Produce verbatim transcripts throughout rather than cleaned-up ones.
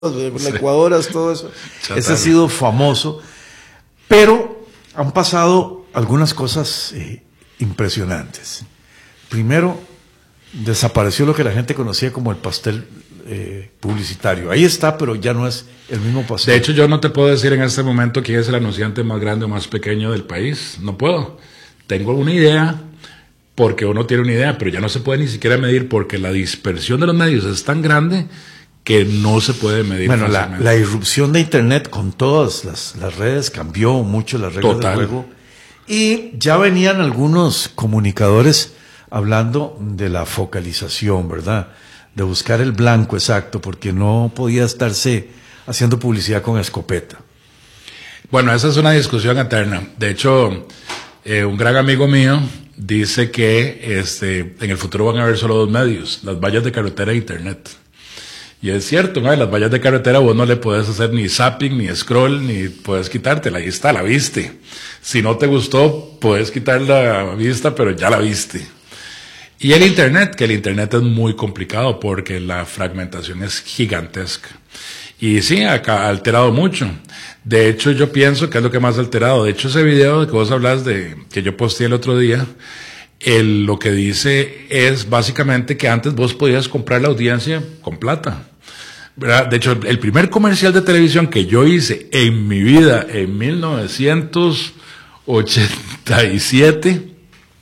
licuadoras, todo eso. Ese ha sido famoso, pero han pasado algunas cosas eh, impresionantes. Primero, desapareció lo que la gente conocía como el pastel eh, publicitario. Ahí está, pero ya no es el mismo pastel. De hecho, yo no te puedo decir en este momento quién es el anunciante más grande o más pequeño del país. No puedo. Tengo una idea, porque uno tiene una idea, pero ya no se puede ni siquiera medir porque la dispersión de los medios es tan grande que no se puede medir. Bueno, la, la irrupción de Internet con todas las, las redes cambió mucho las reglas Total. del juego. Y ya venían algunos comunicadores hablando de la focalización, ¿verdad? De buscar el blanco exacto, porque no podía estarse haciendo publicidad con escopeta. Bueno, esa es una discusión eterna. De hecho, eh, un gran amigo mío dice que este, en el futuro van a haber solo dos medios, las vallas de carretera e Internet. Y es cierto, ¿no? Las vallas de carretera vos no le puedes hacer ni zapping, ni scroll, ni puedes quitártela. Ahí está, la viste. Si no te gustó, puedes quitar la vista, pero ya la viste. Y el Internet, que el Internet es muy complicado porque la fragmentación es gigantesca. Y sí, ha alterado mucho. De hecho, yo pienso que es lo que más ha alterado. De hecho, ese video de que vos hablas de, que yo posteé el otro día, el, lo que dice es básicamente que antes vos podías comprar la audiencia con plata, ¿verdad? De hecho, el primer comercial de televisión que yo hice en mi vida, en mil novecientos ochenta y siete,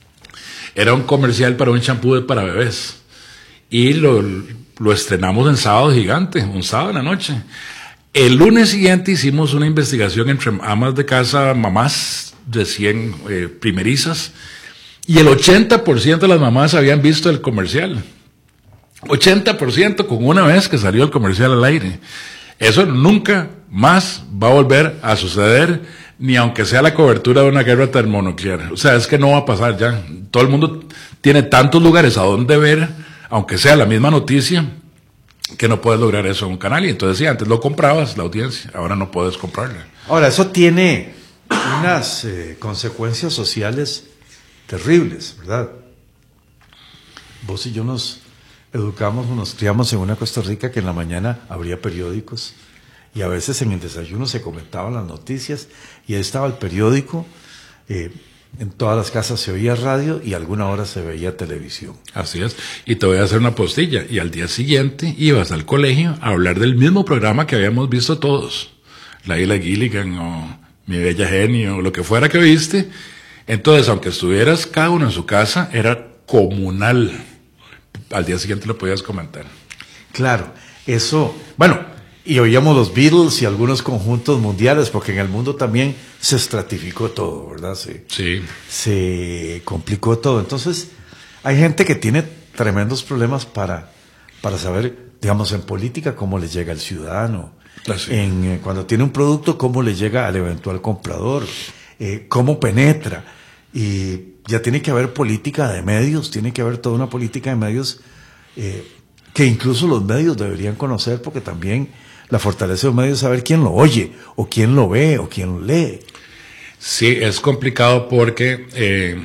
era un comercial para un champú para bebés. Y lo, lo estrenamos en Sábado Gigante, un sábado en la noche. El lunes siguiente hicimos una investigación entre amas de casa, mamás recién eh, primerizas, y el ochenta por ciento de las mamás habían visto el comercial. ochenta por ciento con una vez que salió el comercial al aire. Eso nunca más va a volver a suceder, ni aunque sea la cobertura de una guerra termonuclear. O sea, es que no va a pasar ya. Todo el mundo tiene tantos lugares a donde ver, aunque sea la misma noticia, que no puedes lograr eso en un canal. Y entonces sí, antes lo comprabas, la audiencia, ahora no puedes comprarla. Ahora, eso tiene unas eh, consecuencias sociales terribles, ¿verdad? Vos y yo nos educamos, nos criamos en una Costa Rica que en la mañana habría periódicos y a veces en el desayuno se comentaban las noticias y ahí estaba el periódico, eh, en todas las casas se oía radio y a alguna hora se veía televisión. Así es, y te voy a hacer una postilla, y al día siguiente ibas al colegio a hablar del mismo programa que habíamos visto todos, La Isla Gilligan o Mi Bella Genio o lo que fuera que viste. Entonces, aunque estuvieras cada uno en su casa, era comunal. Al día siguiente lo podías comentar. Claro, eso, bueno, y oíamos los Beatles y algunos conjuntos mundiales, porque en el mundo también se estratificó todo, ¿verdad? Se, sí. Se complicó todo. Entonces, hay gente que tiene tremendos problemas para, para saber, digamos, en política, cómo le llega al ciudadano. Así. En, eh, cuando tiene un producto, cómo le llega al eventual comprador, eh, cómo penetra. Y ya tiene que haber política de medios, tiene que haber toda una política de medios eh, que incluso los medios deberían conocer, porque también la fortaleza de un medio es saber quién lo oye, o quién lo ve, o quién lo lee. Sí, es complicado porque eh,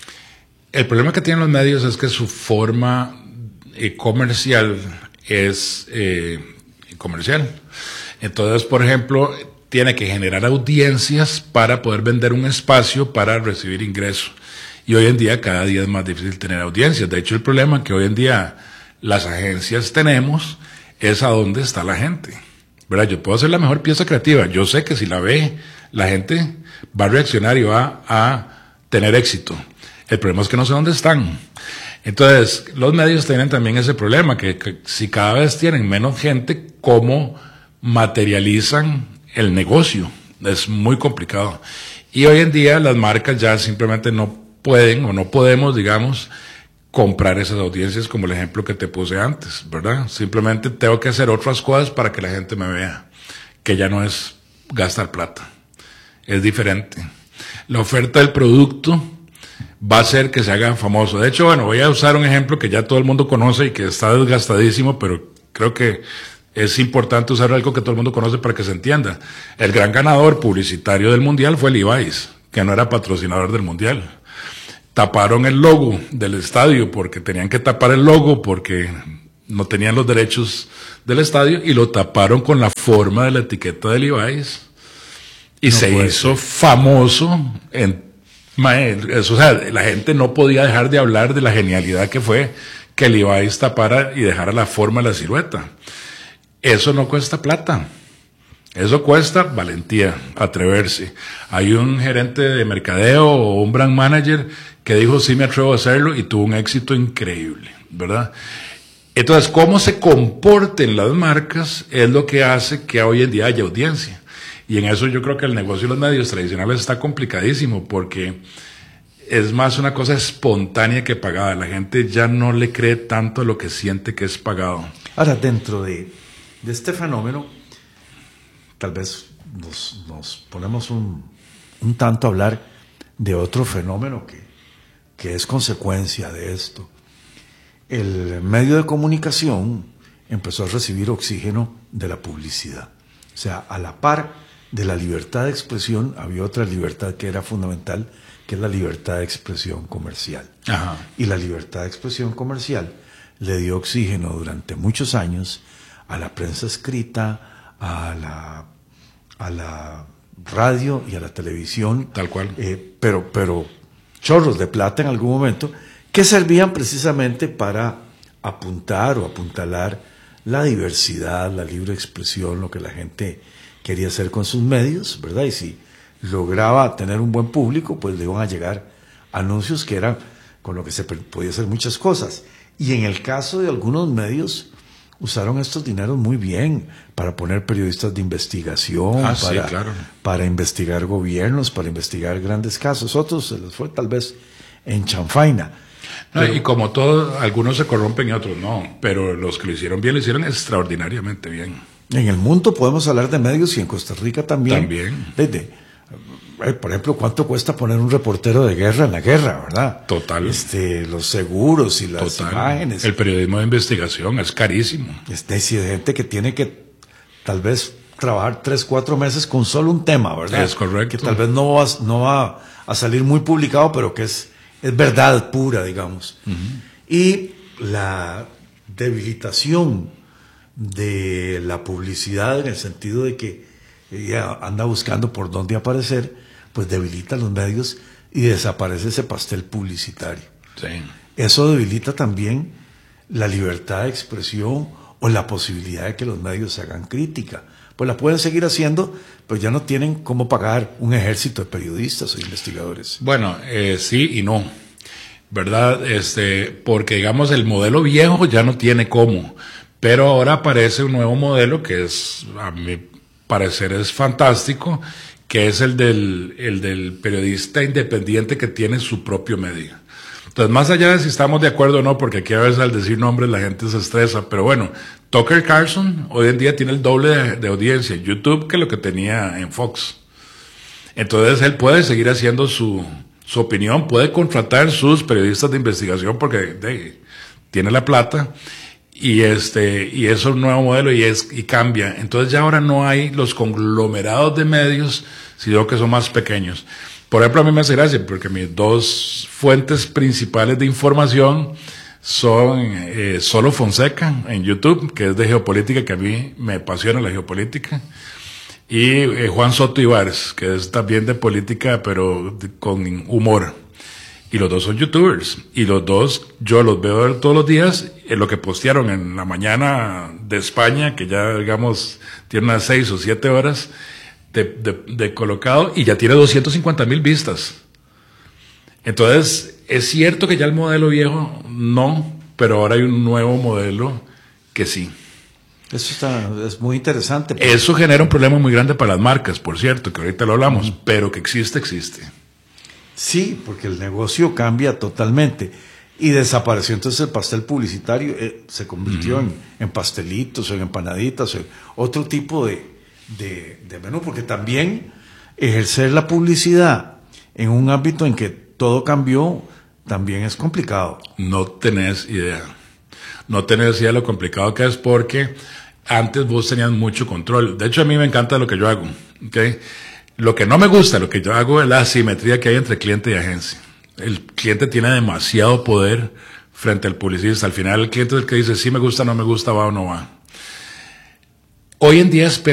el problema que tienen los medios es que su forma eh, comercial es eh, comercial. Entonces, por ejemplo, tiene que generar audiencias para poder vender un espacio para recibir ingresos. Y hoy en día cada día es más difícil tener audiencias. De hecho, el problema que hoy en día las agencias tenemos es a dónde está la gente, ¿verdad? Yo puedo hacer la mejor pieza creativa. Yo sé que si la ve, la gente va a reaccionar y va a tener éxito. El problema es que no sé dónde están. Entonces, los medios tienen también ese problema, que, que si cada vez tienen menos gente, ¿cómo materializan el negocio? Es muy complicado. Y hoy en día las marcas ya simplemente no pueden o no podemos, digamos, comprar esas audiencias como el ejemplo que te puse antes, ¿verdad? Simplemente tengo que hacer otras cosas para que la gente me vea, que ya no es gastar plata, es diferente. La oferta del producto va a hacer que se haga famoso. De hecho, bueno, voy a usar un ejemplo que ya todo el mundo conoce y que está desgastadísimo, pero creo que es importante usar algo que todo el mundo conoce para que se entienda. El gran ganador publicitario del Mundial fue Levi's, que no era patrocinador del Mundial. Taparon el logo del estadio porque tenían que tapar el logo porque no tenían los derechos del estadio y lo taparon con la forma de la etiqueta de Levi's y no se hizo ser. famoso en, eso, o sea, la gente no podía dejar de hablar de la genialidad que fue que Levi's tapara y dejara la forma de la silueta. Eso no cuesta plata. Eso cuesta valentía, atreverse. Hay un gerente de mercadeo o un brand manager que dijo, sí me atrevo a hacerlo, y tuvo un éxito increíble, ¿verdad? Entonces, cómo se comporten las marcas es lo que hace que hoy en día haya audiencia. Y en eso yo creo que el negocio de los medios tradicionales está complicadísimo, porque es más una cosa espontánea que pagada. La gente ya no le cree tanto a lo que siente que es pagado. Ahora, dentro de, de este fenómeno, tal vez nos, nos ponemos un, un tanto a hablar de otro fenómeno que, que es consecuencia de esto. El medio de comunicación empezó a recibir oxígeno de la publicidad. O sea, a la par de la libertad de expresión había otra libertad que era fundamental, que es la libertad de expresión comercial. Ajá. Y la libertad de expresión comercial le dio oxígeno durante muchos años a la prensa escrita, a la, a la radio y a la televisión. Tal cual. Eh, pero, pero chorros de plata en algún momento, que servían precisamente para apuntar o apuntalar la diversidad, la libre expresión, lo que la gente quería hacer con sus medios, ¿verdad? Y si lograba tener un buen público, pues le iban a llegar anuncios que eran con lo que se podía hacer muchas cosas. Y en el caso de algunos medios, usaron estos dineros muy bien para poner periodistas de investigación, ah, para, sí, claro. para investigar gobiernos, para investigar grandes casos. Otros se les fue tal vez en chanfaina. No, pero, y como todo, algunos se corrompen y otros no, pero los que lo hicieron bien, lo hicieron extraordinariamente bien. En el mundo podemos hablar de medios y en Costa Rica también. También. Desde, por ejemplo, ¿cuánto cuesta poner un reportero de guerra en la guerra, verdad? Total. Este, los seguros y las Total. imágenes. El periodismo de investigación es carísimo. Este, si hay gente que tiene que tal vez trabajar tres, cuatro meses con solo un tema, ¿verdad? Es correcto. Que tal vez no va, no va a salir muy publicado, pero que es, es verdad pura, digamos. Uh-huh. Y la debilitación de la publicidad en el sentido de que ella anda buscando por dónde aparecer, pues debilita los medios y desaparece ese pastel publicitario. Sí. Eso debilita también la libertad de expresión o la posibilidad de que los medios hagan crítica. Pues la pueden seguir haciendo, pero ya no tienen cómo pagar un ejército de periodistas o investigadores. Bueno, eh, sí y no, ¿verdad? Este, porque digamos el modelo viejo ya no tiene cómo. Pero ahora aparece un nuevo modelo que es, a mi parecer, es fantástico, que es el del, el del periodista independiente que tiene su propio medio. Entonces, más allá de si estamos de acuerdo o no, porque aquí a veces al decir nombres la gente se estresa, pero bueno, Tucker Carlson hoy en día tiene el doble de, de audiencia en YouTube que lo que tenía en Fox. Entonces, él puede seguir haciendo su, su opinión, puede contratar sus periodistas de investigación porque de, tiene la plata. Y este, y eso es un nuevo modelo y es, y cambia. Entonces ya ahora no hay los conglomerados de medios, sino que son más pequeños. Por ejemplo, a mí me hace gracia porque mis dos fuentes principales de información son eh, Solo Fonseca en YouTube, que es de geopolítica, que a mí me apasiona la geopolítica, y eh, Juan Soto Ibares, que es también de política, pero de, con humor. Y los dos son youtubers. Y los dos, yo los veo todos los días. En lo que postearon en la mañana de España, que ya, digamos, tiene unas seis o siete horas de, de, de colocado, y ya tiene doscientas cincuenta mil vistas. Entonces, es cierto que ya el modelo viejo no, pero ahora hay un nuevo modelo que sí. Eso está, es muy interesante. Porque... Eso genera un problema muy grande para las marcas, por cierto, que ahorita lo hablamos, uh-huh. Pero que existe, existe. Sí, porque el negocio cambia totalmente y desapareció entonces el pastel publicitario, eh, se convirtió uh-huh. en, en pastelitos o en empanaditas o en otro tipo de, de, de menú, porque también ejercer la publicidad en un ámbito en que todo cambió también es complicado. No tenés idea, no tenés idea de lo complicado que es, porque antes vos tenías mucho control. De hecho, a mí me encanta lo que yo hago, ¿okay? Lo que no me gusta, lo que yo hago, es la asimetría que hay entre cliente y agencia. El cliente tiene demasiado poder frente al publicista. Al final el cliente es el que dice, sí me gusta, no me gusta, va o no va. Hoy en día es peor.